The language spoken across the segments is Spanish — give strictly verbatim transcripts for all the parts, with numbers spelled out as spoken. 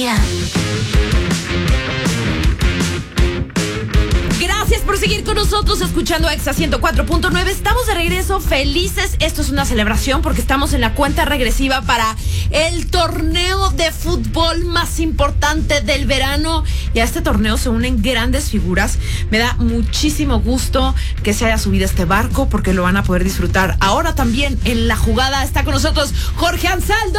Gracias por seguir con nosotros escuchando Exa ciento cuatro punto nueve. Estamos de regreso felices. Esto es una celebración porque estamos en la cuenta regresiva para el torneo de fútbol más importante del verano. Y a este torneo se unen grandes figuras. Me da muchísimo gusto que se haya subido este barco porque lo van a poder disfrutar. Ahora también en la jugada está con nosotros Jorge Ansaldo.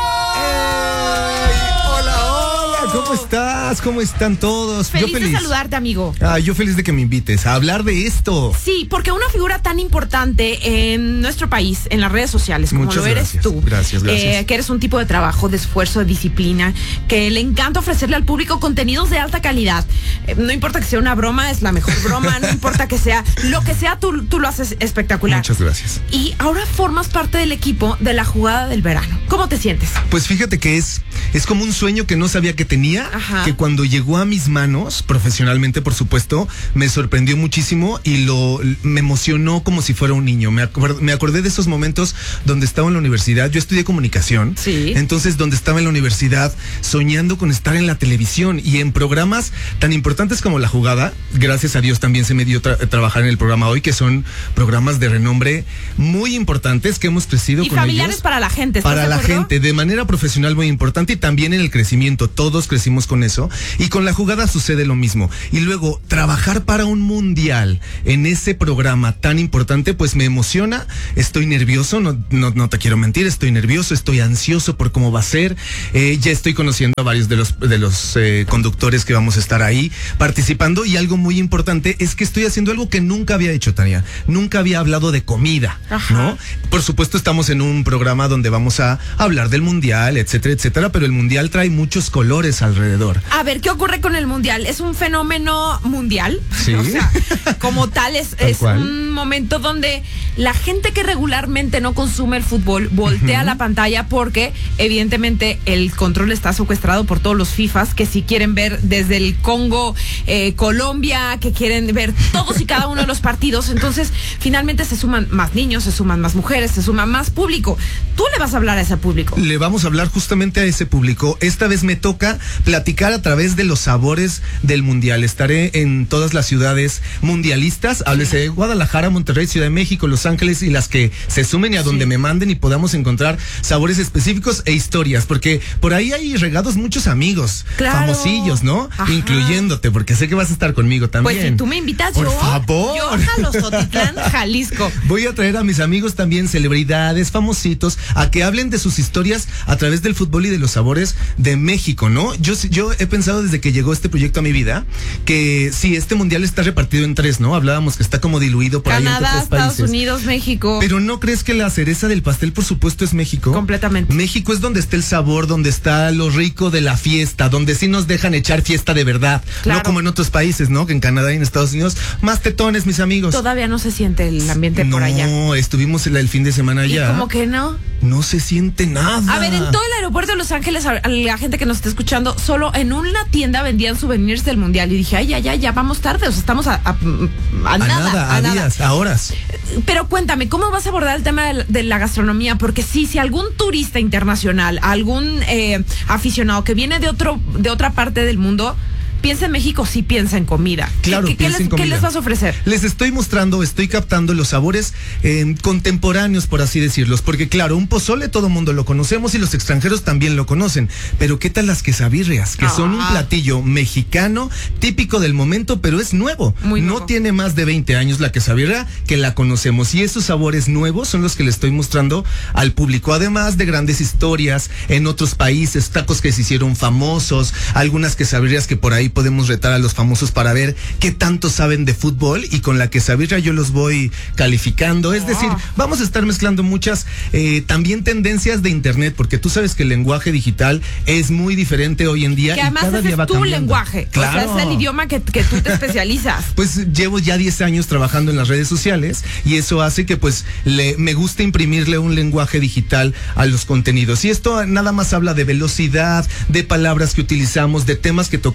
¡Ey! Hola, hola, ¿cómo estás? ¿Cómo están todos? Feliz, yo feliz de saludarte, amigo. Ah, yo feliz de que me invites a hablar de esto. Sí, porque una figura tan importante en nuestro país, en las redes sociales, como Muchas lo eres gracias. tú. Gracias, gracias. Eh, que eres un tipo de trabajo, de esfuerzo, de disciplina, que le encanta ofrecerle al público contenidos de alta calidad. Eh, no importa que sea una broma, es la mejor broma, no importa que sea lo que sea, tú, tú lo haces espectacular. Muchas gracias. Y ahora formas parte del equipo de la jugada del verano. ¿Cómo te sientes? Pues fíjate que es, es como un sueño que no sabía que tenía, Ajá. que cuando llegó a mis manos, profesionalmente por supuesto, me sorprendió muchísimo y lo me emocionó como si fuera un niño. Me, acuer, me acordé de esos momentos donde estaba en la universidad. Yo estudié comunicación, sí. Entonces donde estaba en la universidad soñando con estar en la televisión y en programas tan importantes como La Jugada. Gracias a Dios también se me dio tra trabajar en el programa hoy, que son programas de renombre muy importantes que hemos crecido y con familiares ellos. para la gente. ¿Estás Para de la acuerdo? gente, de manera profesional muy importante y también en el crecimiento. Todos crecimos con eso. Y con La Jugada sucede lo mismo. Y luego, trabajar para un mundial en ese programa tan importante, pues me emociona. Estoy nervioso, no, no, no te quiero mentir, estoy nervioso, estoy ansioso por cómo va a ser. Eh, ya estoy conociendo a varios de los, de los eh, conductores que vamos a estar ahí participando. Y algo muy importante es que estoy haciendo algo que nunca había hecho, Tania. Nunca había hablado de comida, Ajá. ¿no? Por supuesto, estamos en un programa donde vamos a hablar del mundial, etcétera, etcétera, pero el mundial trae muchos colores alrededor. A ver, ¿qué ocurre con el mundial? ¿Es un fenómeno mundial? Sí. O sea, como tal, es, Tal es cual. un momento donde la gente que regularmente no consume el fútbol voltea Uh-huh. la pantalla porque, evidentemente, el control está secuestrado por todos los FIFAs que si quieren ver desde el Congo, eh, Colombia, que quieren ver todos y cada uno de los partidos. Entonces, finalmente se suman más niños, se suman más mujeres, se suma más público. Tú le vas a hablar a ese público. Le vamos a hablar justamente a ese público. Esta vez me toca platicar a través de los sabores del mundial. Estaré en todas las ciudades mundialistas, háblese de Guadalajara, Monterrey, Ciudad de México, Los Ángeles y las que se sumen y a Sí. donde me manden y podamos encontrar sabores específicos e historias, porque por ahí hay regados muchos amigos, Claro. famosillos, ¿no? Ajá. Incluyéndote, porque sé que vas a estar conmigo también. Pues si tú me invitas, Por yo, favor. yo a los Otitlán, Jalisco. Voy a traer a mis amigos también, celebridades, famositos, a que hablen de sus historias a través del fútbol y de los sabores de México, ¿no? Yo, yo he pensado desde que llegó este proyecto a mi vida que sí, este mundial está repartido en tres, ¿no? Hablábamos que está como diluido por ahí Canadá, entre tres países. Estados Unidos, México. Pero ¿no crees que la cereza del pastel, por supuesto, es México? Completamente. México es donde está el sabor, donde está lo rico de la fiesta, donde sí nos dejan echar fiesta de verdad. Claro. No como en otros países, ¿no? Que en Canadá y en Estados Unidos, más tetones, mis amigos. Todavía no se siente el ambiente por allá. No, estuvimos el, el fin de semana allá. ¿Y cómo que no? No se siente nada. A ver, en todo el aeropuerto de Los Ángeles, a a la gente que nos está escuchando, solo en una tienda vendían souvenirs del mundial. Y dije, ay, ya, ya, ya vamos tarde. O sea, estamos a, a, a A nada. nada, a, a nada. días, a horas. Pero cuéntame, ¿cómo vas a abordar el tema de la, de la gastronomía? Porque sí, si algún turista internacional, algún eh, aficionado que viene de otro, de otra parte del mundo, piensa en México, sí piensa en comida. Claro, ¿Qué, qué, piensa les, en comida. ¿Qué les vas a ofrecer? Les estoy mostrando, estoy captando los sabores eh, contemporáneos, por así decirlos, porque claro, un pozole todo mundo lo conocemos y los extranjeros también lo conocen, pero ¿qué tal las quesabirrias? Que Ah. son un platillo mexicano típico del momento, pero es nuevo. Muy no nuevo. tiene más de veinte años la quesabirria que la conocemos y esos sabores nuevos son los que le estoy mostrando al público, además de grandes historias en otros países, tacos que se hicieron famosos, algunas quesabirrias que por ahí podemos retar a los famosos para ver qué tanto saben de fútbol y con la quesabirria yo los voy calificando. Es decir, vamos a estar mezclando muchas eh, también tendencias de internet, porque tú sabes que el lenguaje digital es muy diferente hoy en día. Que y además cada ese día va es tu cambiando. lenguaje. Claro. O sea, es el idioma que, que tú te especializas. Pues llevo ya diez años trabajando en las redes sociales y eso hace que pues le, me gusta imprimirle un lenguaje digital a los contenidos. Y esto nada más habla de velocidad, de palabras que utilizamos, de temas que tocamos con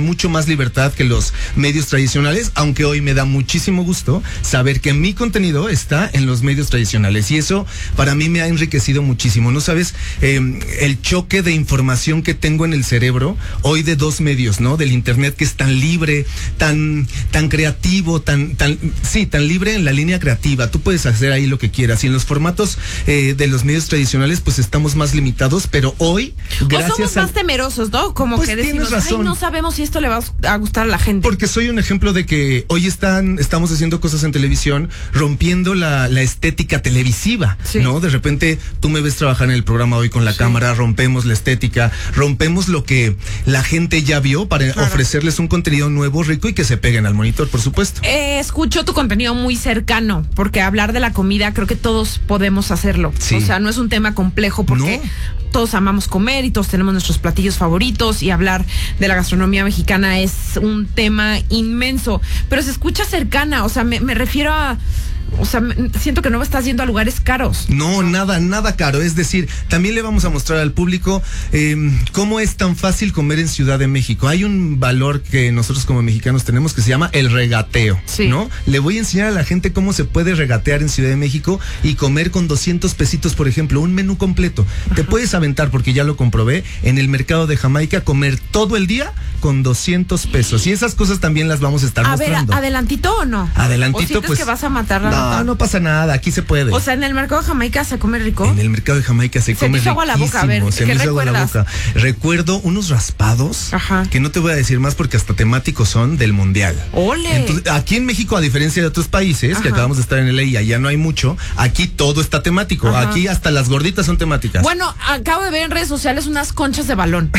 mucho más libertad que los medios tradicionales, aunque hoy me da muchísimo gusto saber que mi contenido está en los medios tradicionales, y eso para mí me ha enriquecido muchísimo. No sabes eh, el choque de información que tengo en el cerebro hoy de dos medios, ¿no? Del internet, que es tan libre, tan, tan creativo, tan, tan, sí, tan libre en la línea creativa. Tú puedes hacer ahí lo que quieras, y en los formatos eh, de los medios tradicionales pues estamos más limitados, pero hoy, gracias o somos a... más temerosos, ¿no? Como pues que decimos, ay, no sabemos si esto le va a gustar a la gente. Porque soy un ejemplo de que hoy están, estamos haciendo cosas en televisión, rompiendo la, la estética televisiva, sí. ¿no? De repente tú me ves trabajar en el programa hoy con la sí. cámara, rompemos la estética, rompemos lo que la gente ya vio para claro. ofrecerles un contenido nuevo, rico y que se peguen al monitor, por supuesto. Eh, escucho tu contenido muy cercano, porque hablar de la comida creo que todos podemos hacerlo. Sí. O sea, no es un tema complejo porque... No. Todos amamos comer y todos tenemos nuestros platillos favoritos, y hablar de la gastronomía mexicana es un tema inmenso, pero se escucha cercana, o sea, me, me refiero a... O sea, siento que no estás yendo a lugares caros. No, nada, nada caro. Es decir, también le vamos a mostrar al público eh, cómo es tan fácil comer en Ciudad de México. Hay un valor que nosotros como mexicanos tenemos que se llama el regateo, sí. ¿no? Le voy a enseñar a la gente cómo se puede regatear en Ciudad de México y comer con doscientos pesitos, por ejemplo, un menú completo. Ajá. Te puedes aventar, porque ya lo comprobé, en el mercado de Jamaica, comer todo el día con doscientos pesos. Y esas cosas también las vamos a estar a mostrando. A ver, ¿adelantito o no? Adelantito, ¿O sientes pues... que vas a matar la No, no pasa nada, aquí se puede. O sea, en el mercado de Jamaica se come rico. En el mercado de Jamaica se, se come rico. Se me hizo agua la boca, a ver, se me hizo agua la boca. Recuerdo unos raspados, ajá. que no te voy a decir más porque hasta temáticos son del mundial. ¡Ole! Entonces, aquí en México, a diferencia de otros países, ajá. que acabamos de estar en el E y allá no hay mucho, aquí todo está temático. Ajá. Aquí hasta las gorditas son temáticas. Bueno, acabo de ver en redes sociales unas conchas de balón.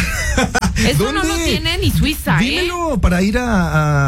Eso ¿Dónde? No lo tiene ni Suiza, Dímelo, ¿eh? para ir a,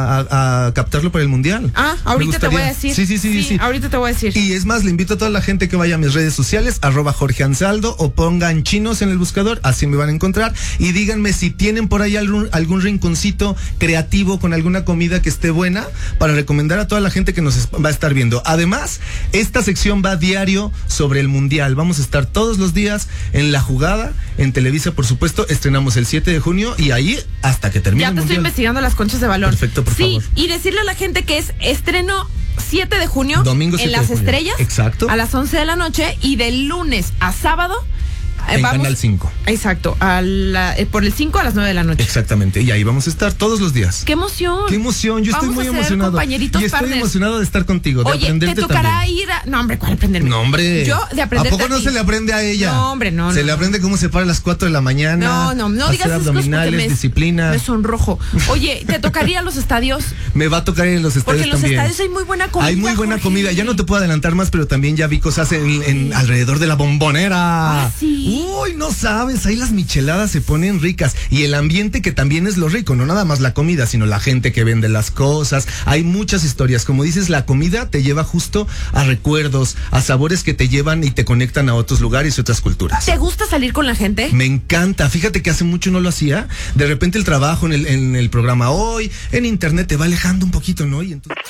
a, a captarlo para el mundial. Ah, ahorita te voy a decir. Sí, sí, sí, sí, sí. Ahorita te voy a decir. Y es más, le invito a toda la gente que vaya a mis redes sociales, arroba Jorge Ansaldo, o pongan chinos en el buscador, así me van a encontrar, y díganme si tienen por ahí algún, algún rinconcito creativo con alguna comida que esté buena para recomendar a toda la gente que nos va a estar viendo. Además, esta sección va diario sobre el mundial. Vamos a estar todos los días en La Jugada, en Televisa, por supuesto. Estrenamos el siete de junio y ahí hasta que termine ya el te mundial. Estoy investigando las conchas de balón. Perfecto, por sí, favor. Y decirle a la gente que es estreno siete de junio, domingo en Las Estrellas. Exacto. A las once de la noche, y del lunes a sábado en vamos, Canal cinco. Exacto, a la, eh, por el cinco a las nueve de la noche. Exactamente, y ahí vamos a estar todos los días. ¡Qué emoción! ¡Qué emoción! Yo vamos estoy muy a ser emocionado. Compañeritos y estoy partners. emocionado de estar contigo, de Oye, aprenderte te tocará también. ir a... No, hombre, ¿cuál aprenderme? No, hombre. Yo de aprender. ¿A poco no se le aprende a ella? No, hombre, no. Se no, le aprende no. cómo se para a las cuatro de la mañana. No, no, no digas esas abdominales, cosas me, disciplina. Me sonrojo. Oye, ¿te tocaría a los estadios? Me va a tocar ir a los estadios Porque en los también. estadios hay muy buena comida. Hay muy buena Jorge. comida. Ya no te puedo adelantar más, pero también ya vi cosas en, en alrededor de la Bombonera. Ah, sí. Uy, no sabes, ahí las micheladas se ponen ricas, y el ambiente, que también es lo rico, no nada más la comida, sino la gente que vende las cosas. Hay muchas historias. Como dices, la comida te lleva justo a recuerdos, a sabores que te llevan y te conectan a otros lugares y otras culturas. ¿Te gusta salir con la gente? Me encanta. Fíjate que hace mucho no lo hacía. De repente el trabajo en el, en el programa hoy, en internet, te va alejando un poquito, ¿no? Y entonces...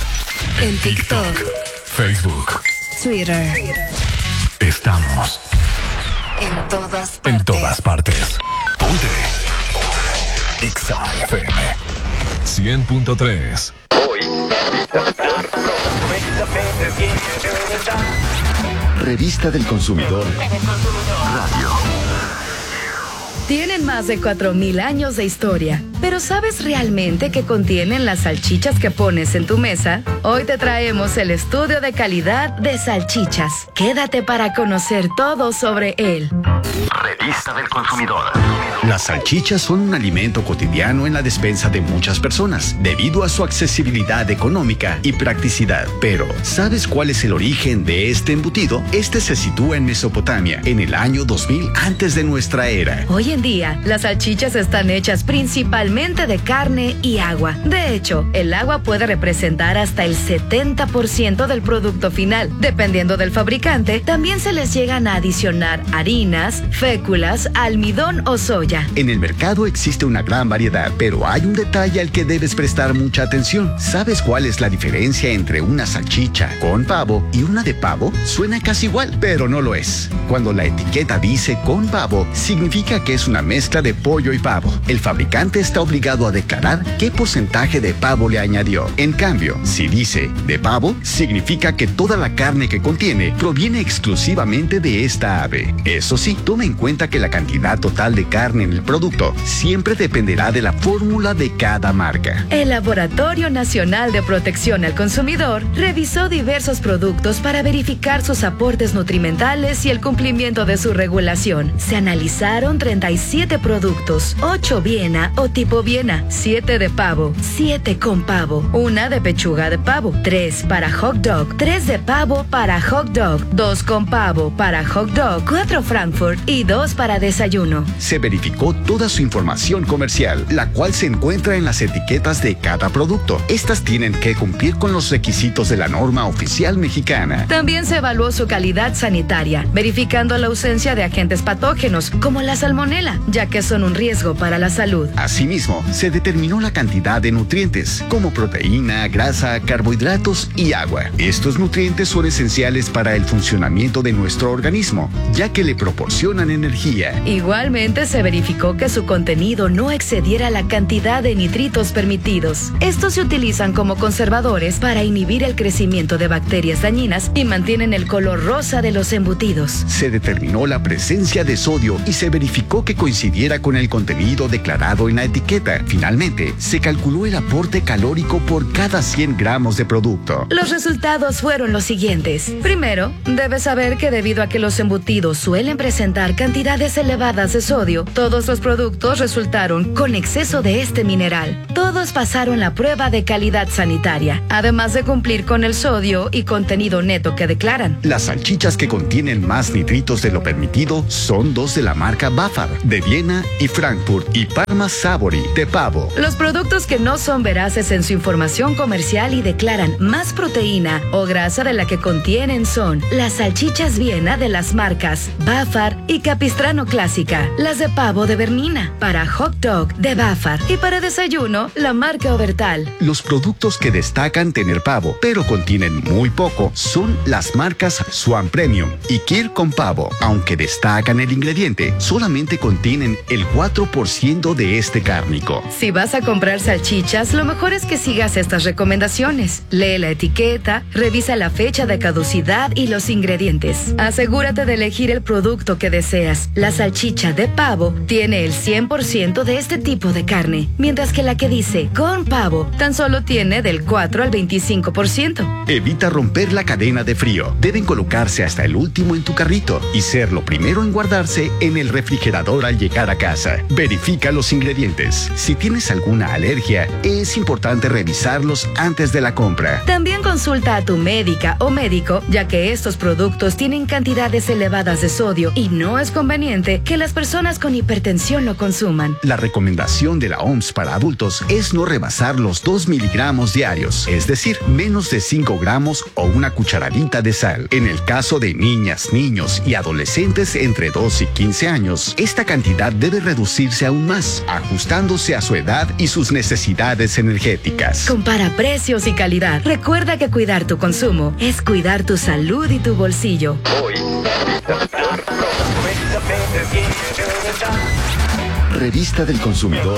En TikTok, Facebook, Twitter, estamos en todas partes. en todas partes. Ponte Exa F M cien punto tres. Revista del Consumidor Radio. Tienen más de cuatro mil años de historia, pero ¿sabes realmente qué contienen las salchichas que pones en tu mesa? Hoy te traemos el estudio de calidad de salchichas. Quédate para conocer todo sobre él. Revista del Consumidor. Las salchichas son un alimento cotidiano en la despensa de muchas personas, debido a su accesibilidad económica y practicidad. Pero, ¿sabes cuál es el origen de este embutido? Este se sitúa en Mesopotamia, en el año dos mil antes de nuestra era. Hoy en día, las salchichas están hechas principalmente de carne y agua. De hecho, el agua puede representar hasta el setenta por ciento del producto final. Dependiendo del fabricante, también se les llegan a adicionar harinas, féculas, almidón o soya. En el mercado existe una gran variedad, pero hay un detalle al que debes prestar mucha atención. ¿Sabes cuál es la diferencia entre una salchicha con pavo y una de pavo? Suena casi igual, pero no lo es. Cuando la etiqueta dice con pavo, significa que es una mezcla de pollo y pavo. El fabricante está está obligado a declarar qué porcentaje de pavo le añadió. En cambio, si dice de pavo, significa que toda la carne que contiene proviene exclusivamente de esta ave. Eso sí, tome en cuenta que la cantidad total de carne en el producto siempre dependerá de la fórmula de cada marca. El Laboratorio Nacional de Protección al Consumidor revisó diversos productos para verificar sus aportes nutrimentales y el cumplimiento de su regulación. Se analizaron treinta y siete productos, ocho Viena o tipo Viena, siete de pavo, siete con pavo, una de pechuga de pavo, tres para hot dog, tres de pavo para hot dog, dos con pavo para hot dog, cuatro Frankfurt y dos para desayuno. Se verificó toda su información comercial, la cual se encuentra en las etiquetas de cada producto. Estas tienen que cumplir con los requisitos de la norma oficial mexicana. También se evaluó su calidad sanitaria, verificando la ausencia de agentes patógenos como la salmonela, ya que son un riesgo para la salud. Asimismo, se determinó la cantidad de nutrientes, como proteína, grasa, carbohidratos y agua. Estos nutrientes son esenciales para el funcionamiento de nuestro organismo, ya que le proporcionan energía. Igualmente se verificó que su contenido no excediera la cantidad de nitritos permitidos. Estos se utilizan como conservadores para inhibir el crecimiento de bacterias dañinas y mantienen el color rosa de los embutidos. Se determinó la presencia de sodio y se verificó que coincidiera con el contenido declarado en la etiqueta. Finalmente, se calculó el aporte calórico por cada cien gramos de producto. Los resultados fueron los siguientes. Primero, debes saber que debido a que los embutidos suelen presentar cantidades elevadas de sodio, todos los productos resultaron con exceso de este mineral. Todos pasaron la prueba de calidad sanitaria, además de cumplir con el sodio y contenido neto que declaran. Las salchichas que contienen más nitritos de lo permitido son dos de la marca Bafar, de Viena y Frankfurt, y Parma Savory, de pavo. Los productos que no son veraces en su información comercial y declaran más proteína o grasa de la que contienen son las salchichas Viena de las marcas Bafar y Capistrano Clásica, las de pavo de Bernina, para hot dog de Bafar y para desayuno la marca Obertal. Los productos que destacan tener pavo, pero contienen muy poco, son las marcas Swan Premium y Kir con pavo. Aunque destacan el ingrediente, solamente contienen el cuatro por ciento de este cárnico. Si vas a comprar salchichas, lo mejor es que sigas estas recomendaciones. Lee la etiqueta, revisa la fecha de caducidad y los ingredientes. Asegúrate de elegir el producto que deseas. La salchicha de pavo tiene el cien por ciento de este tipo de carne, mientras que la que dice con pavo tan solo tiene del cuatro al veinticinco por ciento. Evita romper la cadena de frío. Deben colocarse hasta el último en tu carrito y ser lo primero en guardarse en el refrigerador al llegar a casa. Verifica los ingredientes. Si tienes alguna alergia, es importante revisarlos antes de la compra. También consulta a tu médica o médico, ya que estos productos tienen cantidades elevadas de sodio y no es conveniente que las personas con hipertensión lo consuman. La recomendación de la O M S para adultos es no rebasar los dos miligramos diarios, es decir, menos de cinco gramos o una cucharadita de sal. En el caso de niñas, niños y adolescentes entre dos y quince años, esta cantidad debe reducirse aún más, ajustándose a su edad y sus necesidades energéticas. Compara precios y calidad. Recuerda que cuidar tu consumo es cuidar tu salud y tu bolsillo. Revista del Consumidor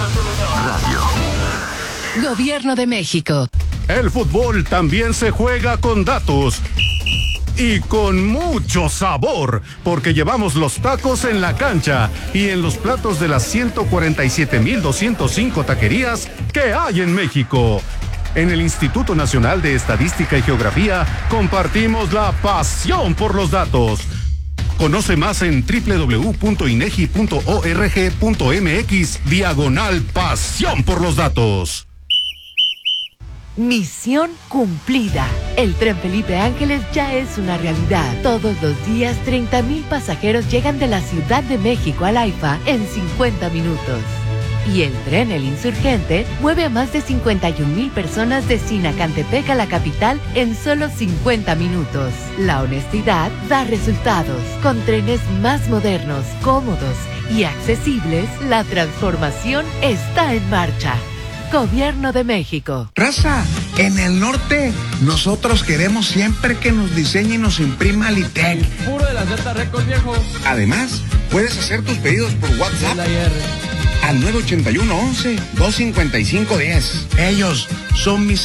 Radio. Gobierno de México. El fútbol también se juega con datos. Y con mucho sabor, porque llevamos los tacos en la cancha y en los platos de las ciento cuarenta y siete mil doscientos cinco taquerías que hay en México. En el Instituto Nacional de Estadística y Geografía compartimos la pasión por los datos. Conoce más en doble u doble u doble u punto inegi punto org punto mx diagonal pasión por los datos. Misión cumplida. El tren Felipe Ángeles ya es una realidad. Todos los días, treinta mil pasajeros llegan de la Ciudad de México al AIFA en cincuenta minutos. Y el tren El Insurgente mueve a más de cincuenta y un mil personas de Sinacantepec a la capital en solo cincuenta minutos. La honestidad da resultados. Con trenes más modernos, cómodos y accesibles, la transformación está en marcha. Gobierno de México. Raza, en el norte, nosotros queremos siempre que nos diseñe y nos imprima Litec. Puro de la Z Record, viejo. Además, puedes hacer tus pedidos por WhatsApp. al nueve ochenta y uno once, dos cincuenta y cinco diez. Ellos son mis